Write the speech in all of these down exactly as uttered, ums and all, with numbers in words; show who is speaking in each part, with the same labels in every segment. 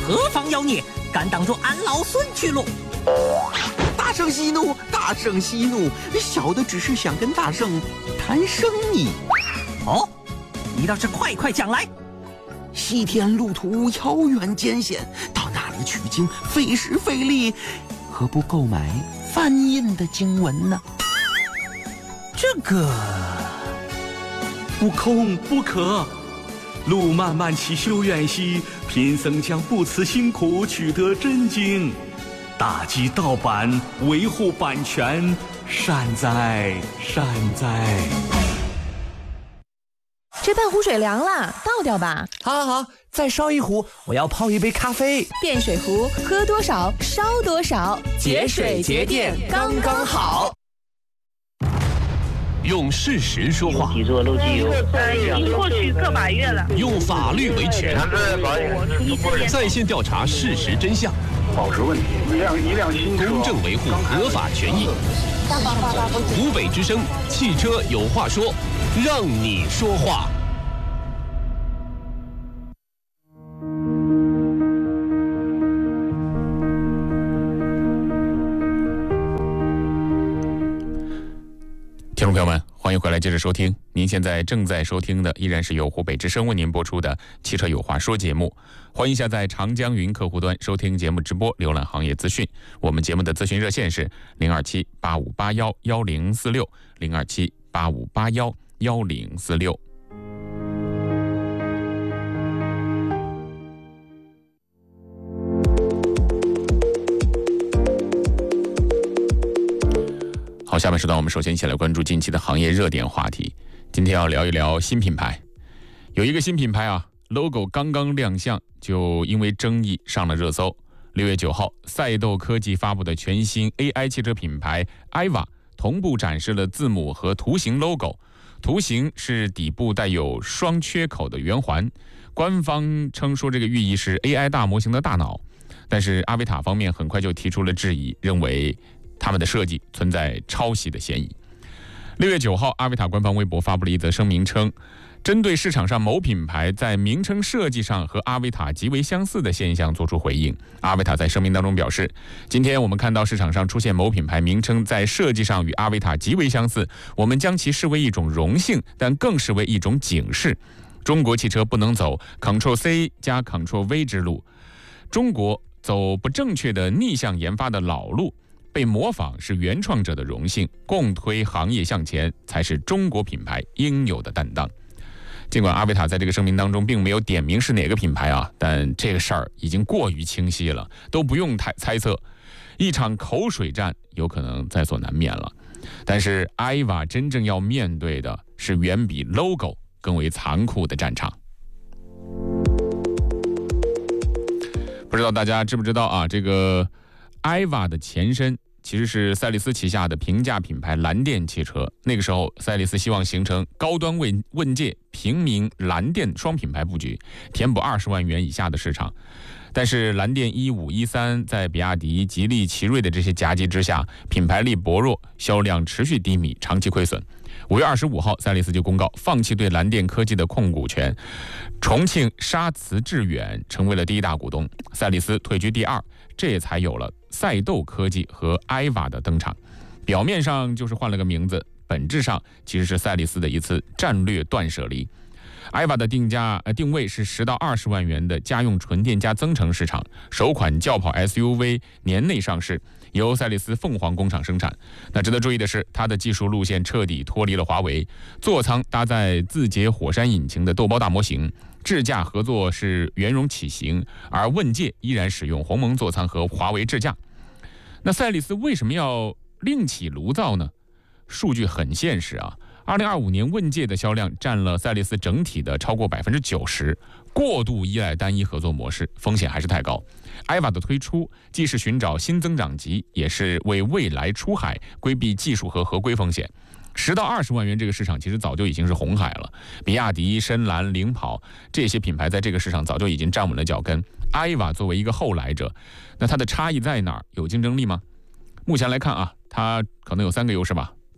Speaker 1: 何方妖孽，敢挡住俺老孙去路？
Speaker 2: 大圣息怒，大圣息怒，小的只是想跟大圣谈生意。
Speaker 1: 哦，你倒是快快讲来。
Speaker 2: 西天路途遥远艰险，到那里取经费时费力，何不购买翻印的经文呢？
Speaker 1: 这个
Speaker 3: 悟空不可，路漫漫其修远兮，贫僧将不辞辛苦取得真经，打击盗版，维护版权，善哉善哉。
Speaker 4: 这半壶水凉了，倒掉吧。
Speaker 5: 好好好，再烧一壶，我要泡一杯咖啡。
Speaker 4: 电水壶，喝多少烧多少，
Speaker 5: 节水节电刚刚好。
Speaker 6: 用事实说话，
Speaker 7: 提出的漏机油，
Speaker 8: 呃，已经过去个把月了。
Speaker 6: 用法律维权，在线调查事实真相，
Speaker 9: 保持问题，一辆一辆新车，
Speaker 6: 公正维护合法权益。湖北之声，汽车有话说，让你说话。听众朋友们，欢迎回来，接着收听。您现在正在收听的依然是由湖北之声为您播出的《汽车有话说》节目。欢迎下载长江云客户端收听节目直播，浏览行业资讯。我们节目的咨询热线是零二七八五八幺幺零四六零二七八五八幺幺零四六。好，下面时段我们首先一起来关注近期的行业热点话题。今天要聊一聊新品牌，有一个新品牌啊 ，logo 刚刚亮相，就因为争议上了热搜。六月九号，赛斗科技发布的全新 A I 汽车品牌 I V A 同步展示了字母和图形 logo， 图形是底部带有双缺口的圆环，官方称说这个寓意是 A I 大模型的大脑，但是阿维塔方面很快就提出了质疑，认为他们的设计存在抄袭的嫌疑。六月九号，阿维塔官方微博发布了一则声明称，针对市场上某品牌在名称设计上和阿维塔极为相似的现象作出回应。阿维塔在声明当中表示，今天我们看到市场上出现某品牌名称在设计上与阿维塔极为相似，我们将其视为一种荣幸，但更视为一种警示。中国汽车不能走 Ctrl C 加 Ctrl V 之路，中国走不正确的逆向研发的老路，被模仿是原创者的荣幸，共推行业向前才是中国品牌应有的担当。尽管阿维塔在这个声明当中并没有点名是哪个品牌啊，但这个事儿已经过于清晰了，都不用太猜测，一场口水战有可能在所难免了。但是 I V A 真正要面对的是远比 logo 更为残酷的战场。不知道大家知不知道啊，这个 I V A 的前身其实是赛力斯旗下的平价品牌蓝电汽车。那个时候，赛力斯希望形成高端问问界平民蓝电双品牌布局，填补二十万元以下的市场。但是蓝电一五一三在比亚迪、吉利、奇瑞的这些夹击之下，品牌力薄弱，销量持续低迷，长期亏损。五月二十五号，赛力斯就公告放弃对蓝电科技的控股权，重庆沙慈致远成为了第一大股东，赛力斯退居第二，这也才有了赛斗科技和 I V A 的登场。表面上就是换了个名字，本质上其实是赛力斯的一次战略断舍离。I V A 的定价呃定位是十到二十万元的家用纯电加增程市场，首款轿跑 S U V 年内上市，由赛力斯凤凰工厂生产。那值得注意的是，它的技术路线彻底脱离了华为，座舱搭载字节火山引擎的豆包大模型，智驾合作是圆融启行，而问界依然使用鸿蒙座舱和华为智驾。那赛力斯为什么要另起炉灶呢？数据很现实啊。二零二五年问界的销量占了赛力斯整体的超过百分之九十，过度依赖单一合作模式，风险还是太高。I V A 的推出既是寻找新增长极，也是为未来出海规避技术和合规风险。十到二十万元这个市场其实早就已经是红海了，比亚迪、深蓝、领跑这些品牌在这个市场早就已经站稳了脚跟。I V A 作为一个后来者，那它的差异在哪儿？有竞争力吗？目前来看啊，它可能有三个优势吧。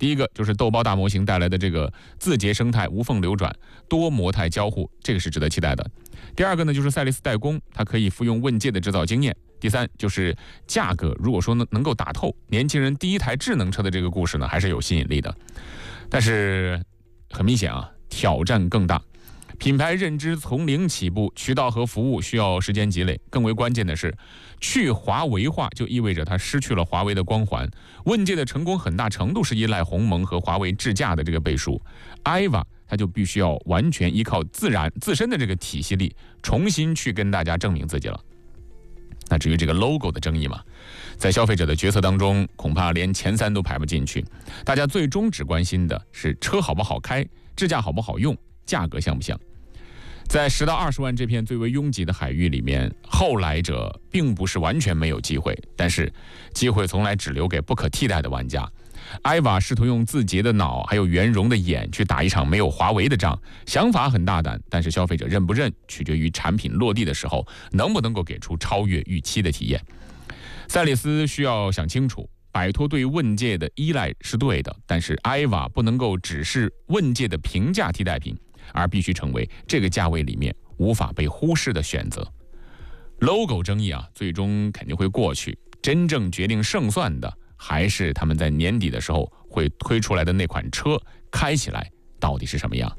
Speaker 6: 第一个就是豆包大模型带来的这个字节生态无缝流转、多模态交互，这个是值得期待的。第二个呢，就是赛力斯代工，它可以复用问界的制造经验。第三就是价格，如果说能能够打透年轻人第一台智能车的这个故事呢，还是有吸引力的。但是很明显啊，挑战更大。品牌认知从零起步，渠道和服务需要时间积累。更为关键的是，去华为化就意味着它失去了华为的光环。问界的成功很大程度是依赖鸿蒙和华为智驾的这个背书 ，I V A 它就必须要完全依靠自然自身的这个体系力，重新去跟大家证明自己了。那至于这个 logo 的争议嘛，在消费者的决策当中，恐怕连前三都排不进去。大家最终只关心的是车好不好开，智驾好不好用，价格像不像。在十到二十万这片最为拥挤的海域里面，后来者并不是完全没有机会，但是机会从来只留给不可替代的玩家。I V A 试图用字节的脑还有圆融的眼去打一场没有华为的仗，想法很大胆，但是消费者认不认，取决于产品落地的时候能不能够给出超越预期的体验。赛力斯需要想清楚，摆脱对问界的依赖是对的，但是 I V A 不能够只是问界的平价替代品，而必须成为这个价位里面无法被忽视的选择。 logo 争议啊，最终肯定会过去，真正决定胜算的还是他们在年底的时候会推出来的那款车开起来到底是什么样。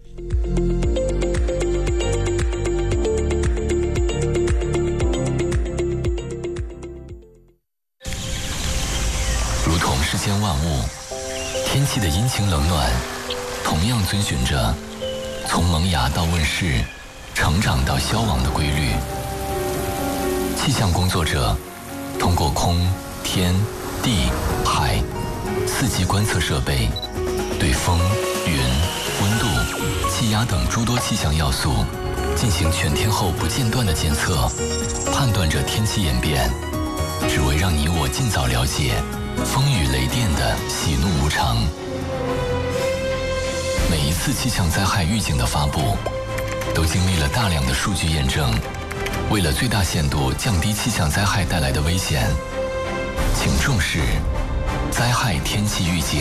Speaker 7: 如同世间万物，天气的阴晴冷暖同样遵循着从萌芽到问世、成长到消亡的规律。气象工作者通过空、天、地、海四季观测设备，对风、云、温度、气压等诸多气象要素进行全天候不间断的监测，判断着天气演变，只为让你我尽早了解风雨雷电的喜怒无常。每一次气象灾害预警的发布，都经历了大量的数据验证。为了最大限度降低气象灾害带来的危险，请重视灾害天气预警。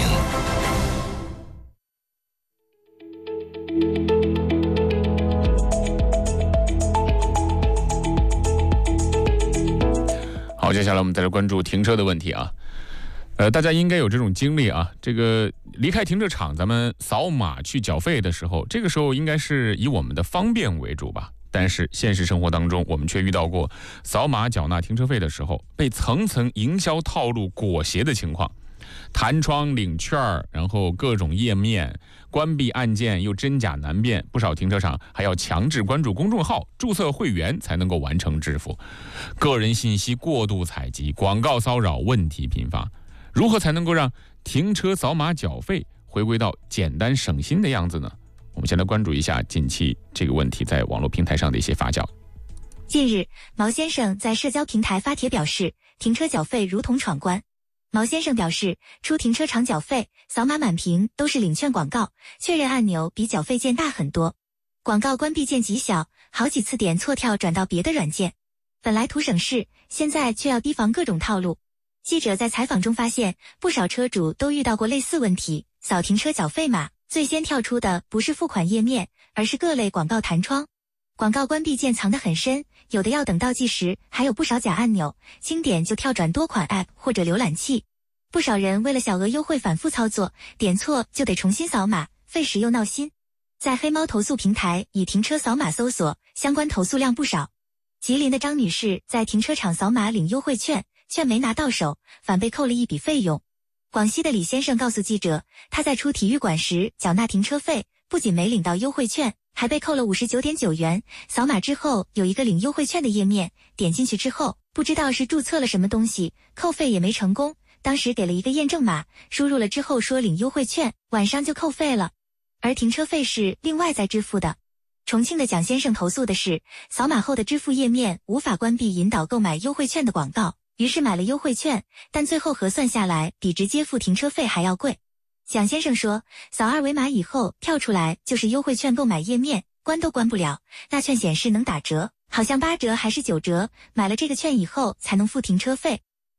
Speaker 6: 好，接下来我们再来关注停车的问题啊。呃，大家应该有这种经历啊，这个离开停车场，咱们扫码去缴费的时候，这个时候应该是以我们的方便为主吧。但是现实生活当中，我们却遇到过扫码缴纳停车费的时候，被层层营销套路裹挟的情况。弹窗领券，然后各种页面，关闭按键又真假难辨，不少停车场还要强制关注公众号、注册会员才能够完成支付。个人信息过度采集，广告骚扰问题频发。如何才能够让停车扫码缴费回归到简单省心的样子呢？我们先来关注一下近期这个问题在网络平台上的一些发酵。
Speaker 10: 近日，毛先生在社交平台发帖表示，停车缴费如同闯关。毛先生表示，出停车场缴费，扫码满屏都是领券广告，确认按钮比缴费键大很多。广告关闭键极小，好几次点错跳转到别的软件。本来图省事，现在却要提防各种套路。记者在采访中发现，不少车主都遇到过类似问题，扫停车缴费码，最先跳出的不是付款页面，而是各类广告弹窗。广告关闭键藏得很深，有的要等倒计时，还有不少假按钮，轻点就跳转多款 App 或者浏览器。不少人为了小额优惠反复操作，点错就得重新扫码，费时又闹心。在黑猫投诉平台以停车扫码搜索，相关投诉量不少。吉林的张女士在停车场扫码领优惠券，券没拿到手，反被扣了一笔费用。广西的李先生告诉记者，他在出体育馆时缴纳停车费，不仅没领到优惠券，还被扣了 五十九点九元。扫码之后有一个领优惠券的页面，点进去之后不知道是注册了什么东西，扣费也没成功。当时给了一个验证码，输入了之后说领优惠券，晚上就扣费了。而停车费是另外再支付的。重庆的蒋先生投诉的是，扫码后的支付页面无法关闭引导购买优惠券的广告，于是买了优惠券，但最后核算下来比直接付停车费还要贵。蒋先生说，扫二维码以后跳出来就是优惠券购买页面，关都关不了，那券显示能打折，好像八折还是九折，买了这个券以后才能付停车费。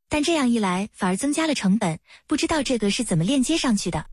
Speaker 10: 但这样一来反而增加了成本，不知道这个是怎么链接上去的。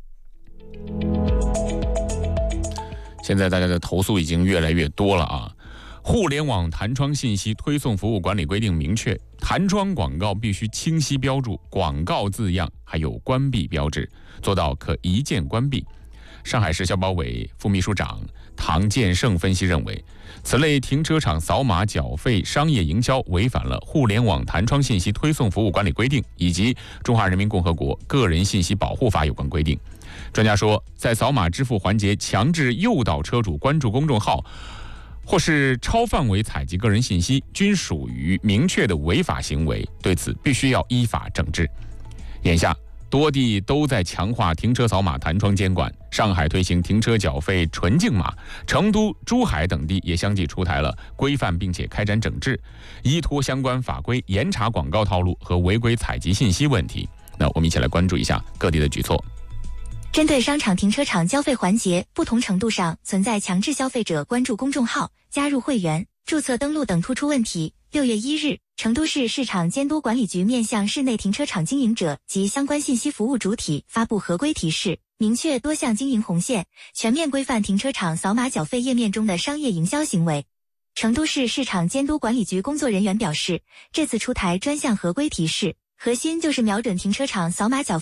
Speaker 6: 现在大家的投诉已经越来越多了啊！互联网弹窗信息推送服务管理规定明确，弹窗广告必须清晰标注广告字样，还有关闭标志，做到可一键关闭。上海市消保委副秘书长唐建胜分析认为，此类停车场扫码缴费商业营销违反了互联网弹窗信息推送服务管理规定以及中华人民共和国个人信息保护法有关规定。专家说，在扫码支付环节强制诱导车主关注公众号，或是超范围采集个人信息，均属于明确的违法行为，对此必须要依法整治。眼下多地都在强化停车扫码弹窗监管，上海推行停车缴费纯净码，成都、珠海等地也相继出台了规范并且开展整治，依托相关法规严查广告套路和违规采集信息问题。那我们一起来关注一下各地的举措。
Speaker 10: 针对商场停车场交费环节不同程度上存在强制消费者关注公众号、加入会员、注册登录等突出问题，六月一日，成都市市场监督管理局面向室内停车场经营者及相关信息服务主体发布合规提示，明确多项经营红线，全面规范停车场扫码缴费页面中的商业营销行为。成都市市场监督管理局工作人员表示，这次出台专项合规提示，核心就是瞄准停车场扫码缴费